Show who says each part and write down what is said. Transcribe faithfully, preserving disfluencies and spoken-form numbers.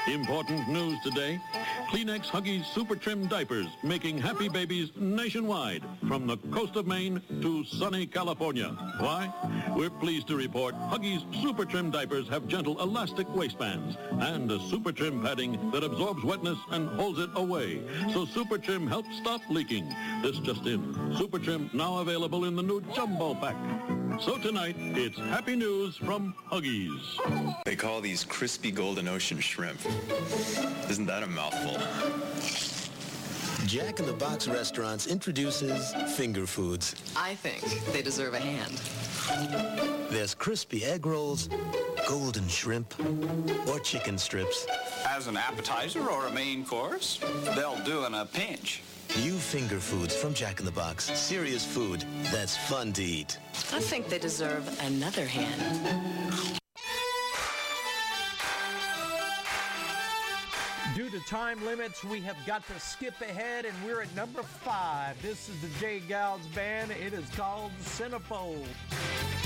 Speaker 1: Important news today. Kleenex Huggies Super Trim Diapers, making happy babies nationwide, from the coast of Maine to sunny California. Why? We're pleased to report Huggies Super Trim Diapers have gentle elastic waistbands and a Super Trim padding that absorbs wetness and holds it away. So Super Trim helps stop leaking. This just in. Super Trim now available in the new Jumbo Pack. So tonight, it's happy news from Huggies.
Speaker 2: They call these crispy golden ocean shrimp. Isn't that a mouthful?
Speaker 3: Jack in the Box Restaurants introduces finger foods.
Speaker 4: I think they deserve a hand.
Speaker 3: There's crispy egg rolls, golden shrimp, or chicken strips.
Speaker 5: As an appetizer or a main course, they'll do in a pinch.
Speaker 3: New finger foods from Jack in the Box. Serious food that's fun to eat.
Speaker 4: I think they deserve another hand.
Speaker 6: Due to time limits, we have got to skip ahead, and we're at number five. This is the Jay Gouds Band. It is called Centerfold.